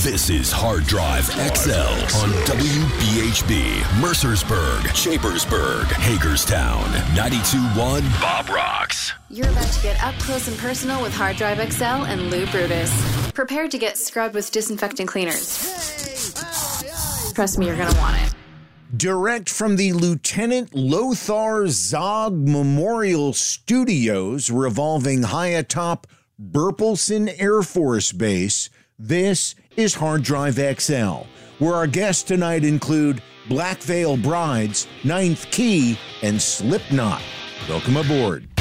This is Hard Drive XL on WBHB, Mercersburg, Chambersburg, Hagerstown, 92.1 Bob Rocks. You're about to get up close and personal with Hard Drive XL and Lou Brutus. Prepare to get scrubbed with disinfectant cleaners. Trust me, you're going to want it. Direct from the Lieutenant Lothar Zog Memorial Studios revolving high atop Burpelson Air Force Base, this is Hard Drive XL, where our guests tonight include Black Veil Brides, Ninth Key, and Slipknot. Welcome aboard.